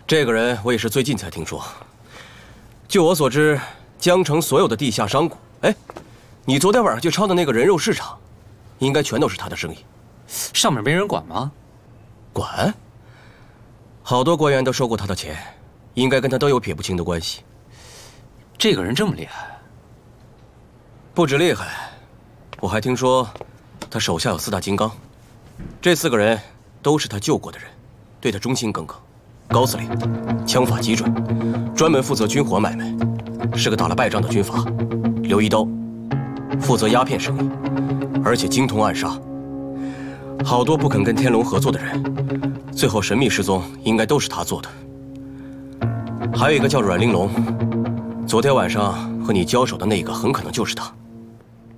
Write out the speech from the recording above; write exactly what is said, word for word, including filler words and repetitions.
这个人我也是最近才听说。据我所知，江城所有的地下商贾，哎，你昨天晚上去抄的那个人肉市场，应该全都是他的生意。 上面没人管吗？ 管？好多官员都收过他的钱，应该跟他都有撇不清的关系。 这个人这么厉害？ 不止厉害，我还听说他手下有四大金刚，这四个人都是他救过的人，对他忠心耿耿。高司令，枪法极准，专门负责军火买卖，是个打了败仗的军阀。刘一刀，负责鸦片生意，而且精通暗杀。好多不肯跟天龙合作的人，最后神秘失踪，应该都是他做的。还有一个叫阮玲珑，昨天晚上和你交手的那个，很可能就是他。